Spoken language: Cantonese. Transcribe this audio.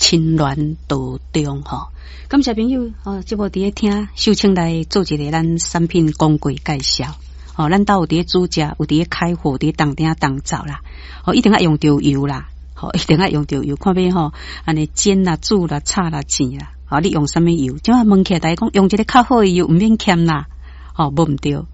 亲缘道中吼。感谢朋友节目伫咧听，秀清来做一个咱产品广告介绍。咱兜有伫咧煮食，有伫咧开火，伫咧当顶当灶啦。一定要用到油啦，一定要用到油。看要安尼煎啦、煮啦、炒啦、煎啦。你用什么油？即摆问起来大家讲用一个较好的油，毋免欠啦。无毋对。